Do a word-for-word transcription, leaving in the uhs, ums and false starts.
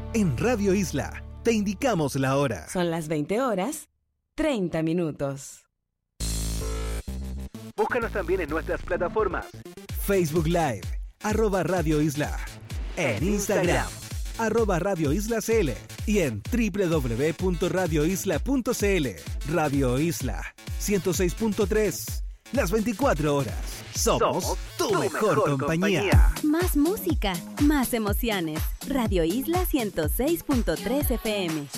En Radio Isla, te indicamos la hora. Son las veinte horas, treinta minutos. Búscanos también en nuestras plataformas. Facebook Live, arroba Radio Isla. En Instagram, arroba Radio Isla C L. Y en doble u doble u doble u punto radio isla punto c l. Radio Isla, ciento seis punto tres. Las veinticuatro horas. Somos, Somos tu, tu mejor, mejor compañía. compañía. Más música, más emociones. Radio Isla ciento seis punto tres F M.